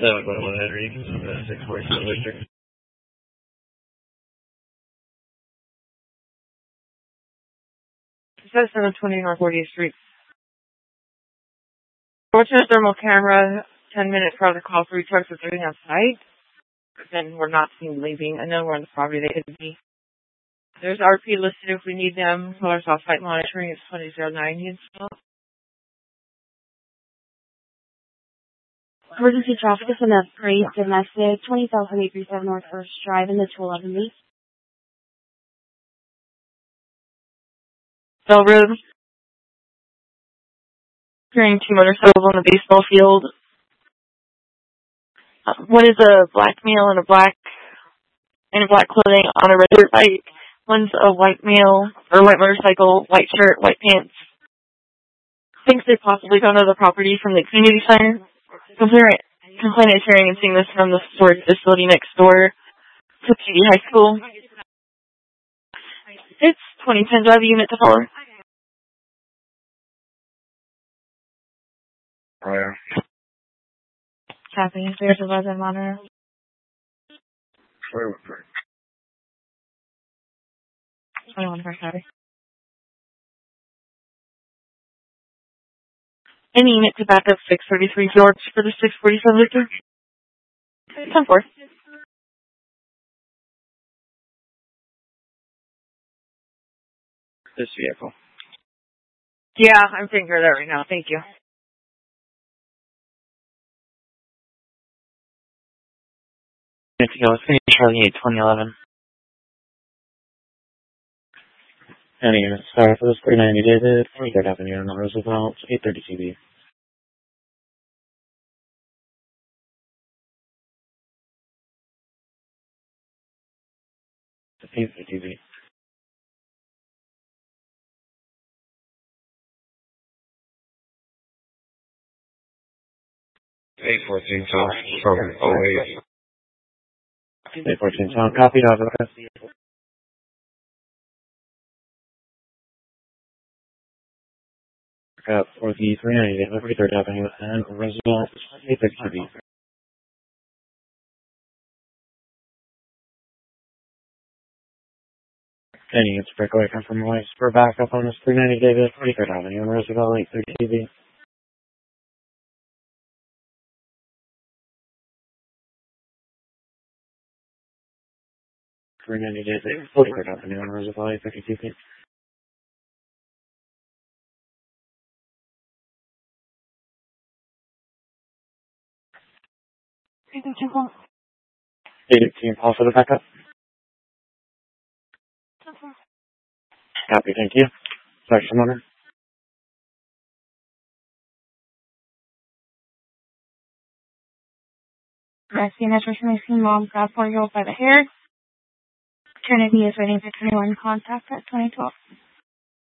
7.1 Henry, 647 Victor. It says 720 North 40th Street. Fortunate thermal camera, 10 minutes prior to call, 3 trucks are sitting outside. Then we're not seen leaving. I know we're on the property they could be. There's RP listed if we need them. North off site monitoring is 2009 install. Emergency traffic is in the freight domestic 20,837 North First Drive in the 211 East. Bell Road. Hearing 2 motorcycles on the baseball field. One is a black male in black clothing on a red dirt bike. One's a white male or white motorcycle, white shirt, white pants. Thinks they possibly got another property from the community center. Complainant is hearing and seeing this from the storage facility next door to PD High School. It's 2010 drive unit to follow. Oh, yeah. Copy. There's a weather monitor. Where? 21 First Drive. Any unit to back up 633 George for the 647 Victor. 10-4. This vehicle. Yeah, I'm taking care of that right now. Thank you. Let's Charlie 8, 2011. Any units, sorry for this 390 David, 23rd Avenue on Roosevelt, 830 TV. TV. 814 from 08. 814 sound copy, I'll look at the 390 David, 43rd Avenue and Roosevelt, 830 TV. Any units breakaway come from Royce for backup on this 390 David, 43rd Avenue and Roosevelt, 830 TV. David, 43rd Avenue and Roosevelt, 830 TV. Team Paul for the backup. Copy, thank you. Section number. Rescue information, mom got 4-year-old by the hair. Trinity is waiting for 21 contact at 2012.